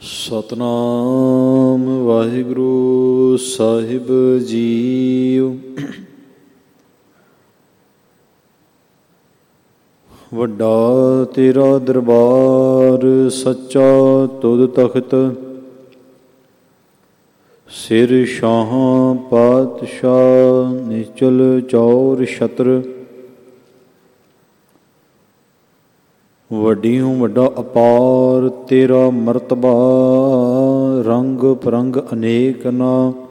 ਸਤਿਨਾਮ ਵਾਹਿਗੁਰੂ ਸਾਹਿਬ JIO. ਵੱਡਾ ਤੇਰਾ ਦਰਬਾਰ ਸੱਚਾ ਤੁਧ ਤਖਤ, ਸਿਰ ਸ਼ਾਹਾਂ ਪਾਤਸ਼ਾਹ ਨਿਚਲ ਚੌਰ ਛਤਰ। ਵੱਡੀਓਂ ਵੱਡਾ ਅਪਾਰ ਤੇਰਾ ਮਰਤਬਾ, ਰੰਗ ਪਰੰਗ ਅਨੇਕ ਨਾ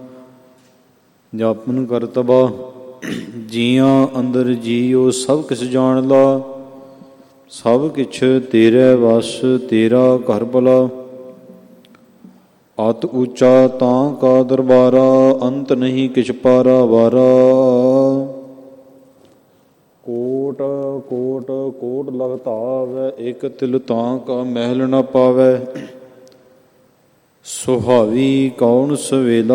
ਜਾਪਨ ਕਰਤਬਾ। ਜੀਆਂ ਅੰਦਰ ਜੀਓ ਸਭ ਕਿਛ ਜਾਣ ਲਾ, ਸਭ ਕਿਛ ਤੇਰੇ ਵਸ ਤੇਰਾ ਘਰ ਭਲਾ। ਅਤ ਉੱਚਾ ਤਾਂ ਕਾ ਦਰਬਾਰਾ, ਅੰਤ ਨਹੀਂ ਕਿਛ ਪਾਰਾ ਵਾਰਾ। ਕੋਟ ਕੋਟ ਕੋਟ ਲਗ ਧਾਵੈ, ਇਕ ਤਿਲ ਤਾਂ ਕਾ ਮਹਿਲ ਨ ਪਾਵੈ। ਸੁਹਾਵੀ ਕੌਣ ਸਵੇਲਾ,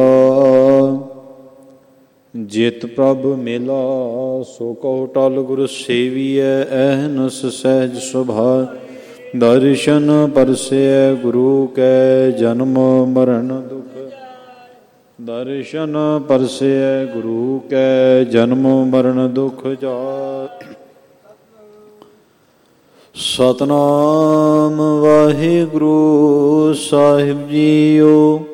ਜਿਤ ਪ੍ਰਭ ਮੇਲਾ। ਸੋ ਕਹੋ ਟਲ ਗੁਰ ਸੇਵੀਐ, ਅਹਨਸ ਸਹਿਜ ਸੁਭਾ। ਦਰਸ਼ਨ ਪਰਸੈ ਗੁਰੂ ਕੈ, ਜਨਮ ਮਰਨ ਦੁਖ। ਦਰਸ਼ਨ ਪਰਸੈ ਗੁਰੂ ਕੈ, ਜਨਮ ਮਰਨ ਦੁਖ ਜਾਇ। ਸਤਿਨਾਮ ਵਾਹਿਗੁਰੂ ਸਾਹਿਬ ਜੀਓ।